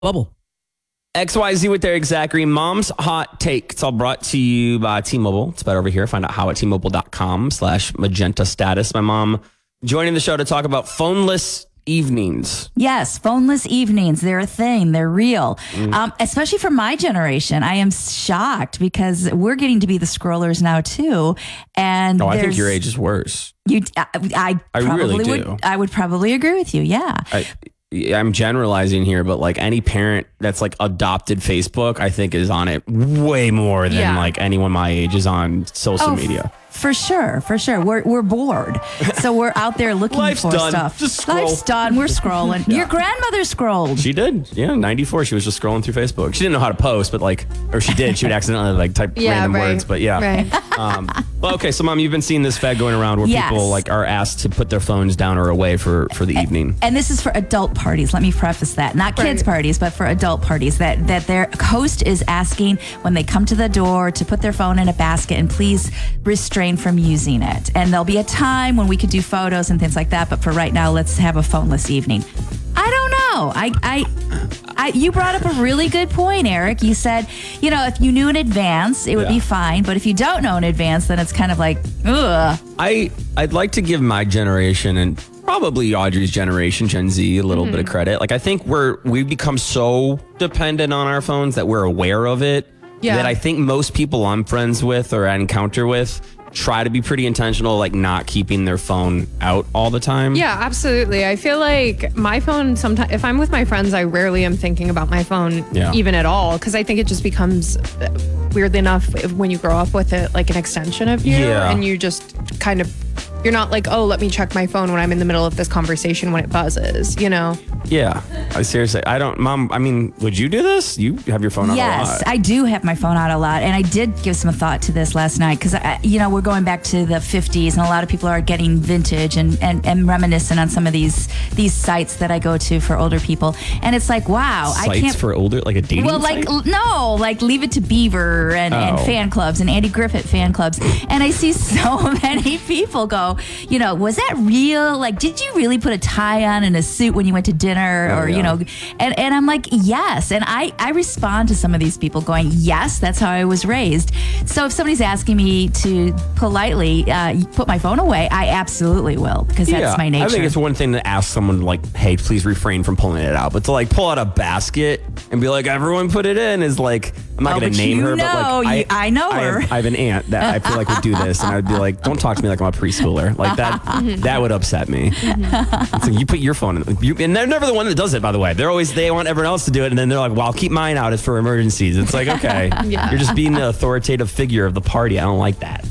Bubble. XYZ with Derek Zachary. Mom's Hot Take. It's all brought to you by T-Mobile. It's better over here. Find out how at T-Mobile.com/magenta status. My mom joining the show to talk about phoneless evenings. Yes, phoneless evenings. They're a thing. They're real. Especially for my generation. I am shocked because we're getting to be the scrollers now too. And I think your age is worse. I really probably do. I would probably agree with you. Yeah. I'm generalizing here, but like any parent that's like adopted Facebook, I think is on it way more than like anyone my age is on social media. For sure. We're bored. So we're out there looking Life's for done. stuff. Just scroll. Life's done. We're scrolling. Your grandmother scrolled. She did. Yeah, 94. She was just scrolling through Facebook. She didn't know how to post, but or she did. She would accidentally like type random words. But Right. Well, okay. So, Mom, you've been seeing this fad going around where people like are asked to put their phones down or away for the evening. And this is for adult parties. Let me preface that. Not kids' parties, but for adult parties. That their host is asking when they come to the door to put their phone in a basket and please refrain from using it. And there'll be a time when we could do photos and things like that. But for right now, let's have a phoneless evening. I don't know. You brought up a really good point, Eric. You said, if you knew in advance, it would be fine. But if you don't know in advance, then it's kind of like, ugh. I'd like to give my generation and probably Audrey's generation, Gen Z, a little bit of credit. Like, I think we've become so dependent on our phones that we're aware of it. Yeah. That I think most people I'm friends with or I encounter with try to be pretty intentional, like not keeping their phone out all the time. Yeah, absolutely. I feel like my phone, sometimes if I'm with my friends, I rarely am thinking about my phone even at all, because I think it just becomes, weirdly enough, when you grow up with it, like an extension of you, and you just kind of, you're not like, oh, let me check my phone when I'm in the middle of this conversation when it buzzes, Yeah. Seriously, Mom, I mean, would you do this? You have your phone out a lot. Yes, I do have my phone out a lot. And I did give some thought to this last night because, we're going back to the 50s and a lot of people are getting vintage and reminiscent on some of these sites that I go to for older people. And it's like, wow. Sites I can't, for older, like a dating site? No, like Leave It to Beaver and fan clubs and Andy Griffith fan clubs. And I see so many people go, was that real? Like, did you really put a tie on and a suit when you went to dinner? And I'm like, yes. And I respond to some of these people going, yes, that's how I was raised. So if somebody's asking me to politely put my phone away, I absolutely will, because that's my nature. I think it's one thing to ask someone like, hey, please refrain from pulling it out. But to like pull out a basket and be like, everyone put it in is like, I'm not going to name her, but like, I know her. I have an aunt that I feel like would do this. And I'd be like, don't talk to me like I'm a preschooler. Like that would upset me. So you put your phone in, and they're never the one that does it, by the way. They want everyone else to do it. And then they're like, well, I'll keep mine out. It's for emergencies. It's like, okay, you're just being the authoritative figure of the party. I don't like that.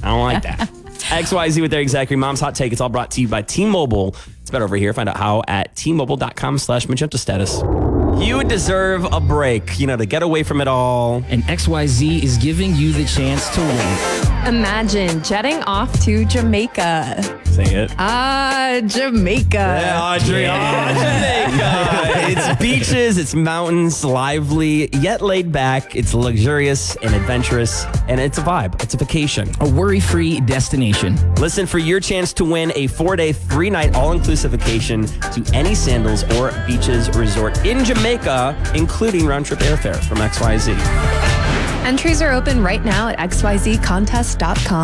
XYZ with Derek Zachary. Mom's Hot Take. It's all brought to you by T-Mobile. It's better over here. Find out how at T-Mobile.com/magenta status. You deserve a break, to get away from it all. And XYZ is giving you the chance to win. Imagine jetting off to Jamaica. Say it. Jamaica. Yeah, Audrey. Jamaica. It's beaches, it's mountains, lively, yet laid back. It's luxurious and adventurous, and it's a vibe. It's a vacation. A worry-free destination. Listen for your chance to win a 4-day, 3-night all-inclusive vacation to any Sandals or Beaches resort in Jamaica, including round-trip airfare from XYZ. Entries are open right now at xyzcontest.com.